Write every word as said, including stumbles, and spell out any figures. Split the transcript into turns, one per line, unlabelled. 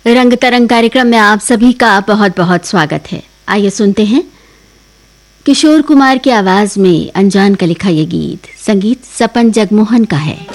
रंग तरंग कार्यक्रम में आप सभी का बहुत बहुत स्वागत है। आइए सुनते हैं किशोर कुमार की आवाज में अनजान का लिखा ये गीत। संगीत सपन जगमोहन का है।